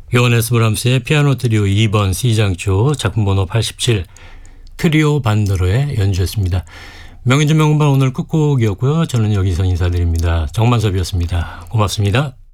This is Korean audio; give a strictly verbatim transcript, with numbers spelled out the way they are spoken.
요하네스 브람스의 피아노 트리오 이 번 C장조 작품번호 팔십칠 트리오 반더러의 연주였습니다. 명인주 명음반 오늘 끝곡이었고요. 저는 여기서 인사드립니다. 정만섭이었습니다. 고맙습니다.